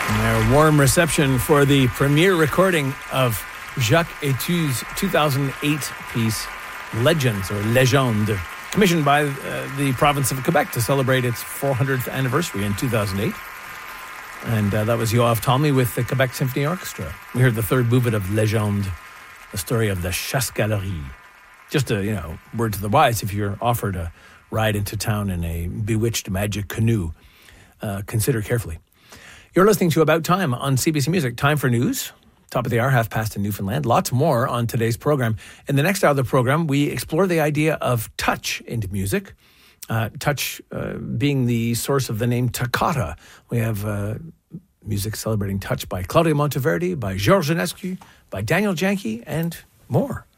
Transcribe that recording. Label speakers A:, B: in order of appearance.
A: A warm reception for the premiere recording of Jacques Etu's 2008 piece, Legends, or Légende, commissioned by the province of Quebec to celebrate its 400th anniversary in 2008. And that was Yoav Talmy with the Quebec Symphony Orchestra. We heard the third movement of Légende, the story of the Chasse-Galerie. Just a, word to the wise, if you're offered a ride into town in a bewitched magic canoe, consider carefully. You're listening to About Time on CBC Music. Time for news. Top of the hour, half past in Newfoundland. Lots more on today's program. In the next hour of the program, we explore the idea of touch into music. Touch being the source of the name toccata. We have music celebrating touch by Claudio Monteverdi, by Georges Enescu, by Daniel Janke, and more.